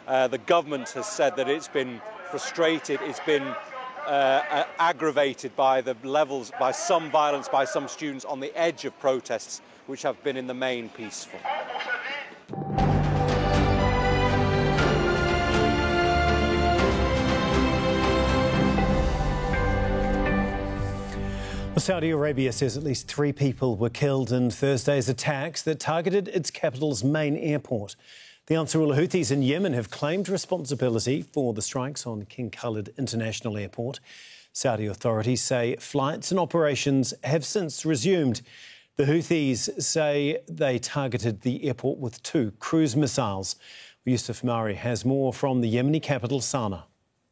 The government has said that it's been frustrated, it's been aggravated by the levels, by some violence by some students on the edge of protests, which have been in the main peaceful. Saudi Arabia says at least 3 people were killed in Thursday's attacks that targeted its capital's main airport. The Ansarullah Houthis in Yemen have claimed responsibility for the strikes on King Khalid International Airport. Saudi authorities say flights and operations have since resumed. The Houthis say they targeted the airport with 2 cruise missiles. Yusuf Mari has more from the Yemeni capital, Sana'a.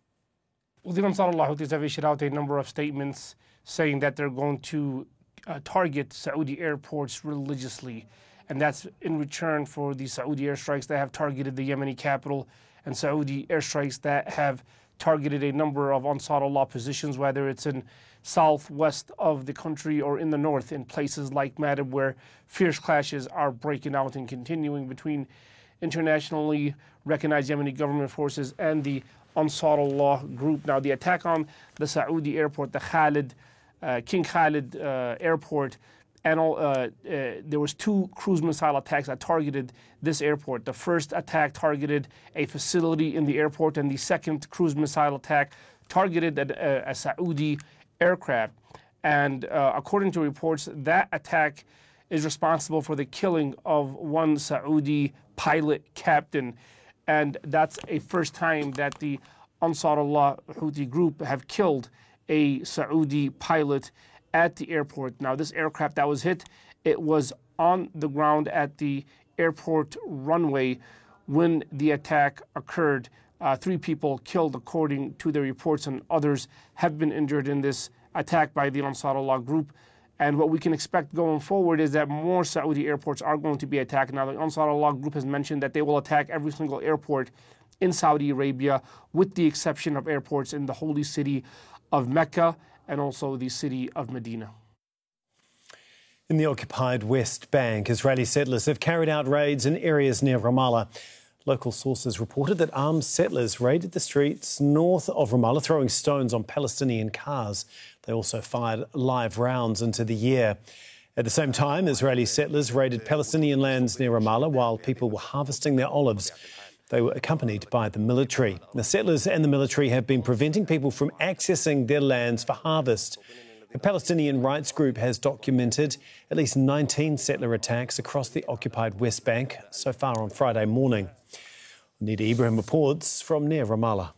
Well, the Ansarullah Houthis have issued out a number of statements saying that they're going to target Saudi airports religiously. And that's in return for the Saudi airstrikes that have targeted the Yemeni capital and Saudi airstrikes that have targeted a number of Ansarullah positions, whether it's in southwest of the country or in the north, in places like Madab, where fierce clashes are breaking out and continuing between internationally recognized Yemeni government forces and the Ansarullah group. Now, the attack on the Saudi airport, the King Khalid airport, and there was 2 cruise missile attacks that targeted this airport. The first attack targeted a facility in the airport, and the second cruise missile attack targeted a Saudi aircraft. And according to reports, that attack is responsible for the killing of 1 Saudi pilot captain. And that's a first time that the Ansarullah Houthi group have killed a Saudi pilot at the airport. Now, this aircraft that was hit, it was on the ground at the airport runway when the attack occurred. 3 people killed, according to the reports, and others have been injured in this attack by the Ansarullah group. And what we can expect going forward is that more Saudi airports are going to be attacked. Now, the Ansarullah group has mentioned that they will attack every single airport in Saudi Arabia, with the exception of airports in the holy city of Mecca and also the city of Medina. In the occupied West Bank, Israeli settlers have carried out raids in areas near Ramallah. Local sources reported that armed settlers raided the streets north of Ramallah, throwing stones on Palestinian cars. They also fired live rounds into the air. At the same time, Israeli settlers raided Palestinian lands near Ramallah while people were harvesting their olives. They were accompanied by the military. The settlers and the military have been preventing people from accessing their lands for harvest. The Palestinian rights group has documented at least 19 settler attacks across the occupied West Bank so far on Friday morning. Nida Ibrahim reports from near Ramallah.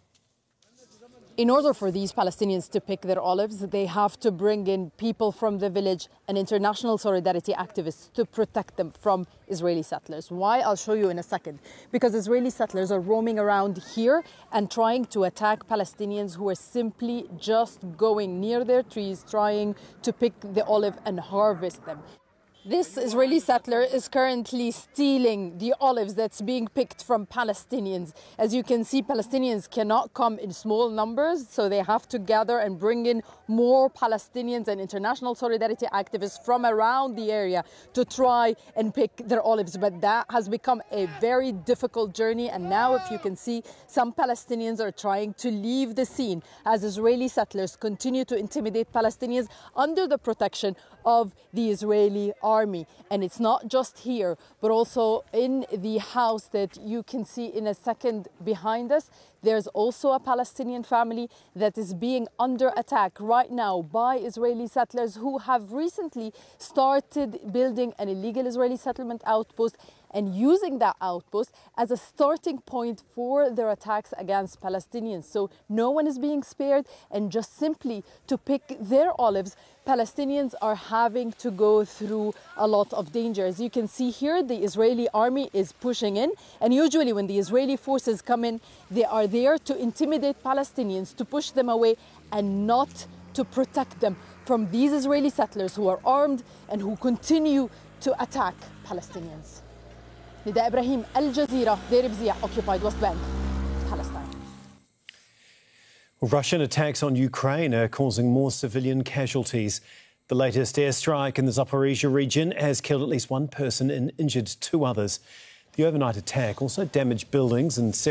In order for these Palestinians to pick their olives, they have to bring in people from the village and international solidarity activists to protect them from Israeli settlers. Why? I'll show you in a second. Because Israeli settlers are roaming around here and trying to attack Palestinians who are simply just going near their trees, trying to pick the olive and harvest them. This Israeli settler is currently stealing the olives that's being picked from Palestinians. As you can see, Palestinians cannot come in small numbers, so they have to gather and bring in more Palestinians and international solidarity activists from around the area to try and pick their olives. But that has become a very difficult journey. And now, if you can see, some Palestinians are trying to leave the scene as Israeli settlers continue to intimidate Palestinians under the protection of the Israeli army. And it's not just here, but also in the house that you can see in a second behind us. There's also a Palestinian family that is being under attack right now by Israeli settlers who have recently started building an illegal Israeli settlement outpost and using that outpost as a starting point for their attacks against Palestinians. So no one is being spared, and just simply to pick their olives, Palestinians are having to go through a lot of danger. As you can see here, the Israeli army is pushing in, and usually when the Israeli forces come in, they are there to intimidate Palestinians, to push them away, and not to protect them from these Israeli settlers who are armed and who continue to attack Palestinians. Nida Ibrahim, Al Jazeera, Deir Bzia, occupied West Bank, Palestine. Russian attacks on Ukraine are causing more civilian casualties. The latest airstrike in the Zaporizhia region has killed at least one person and injured 2 others. The overnight attack also damaged buildings and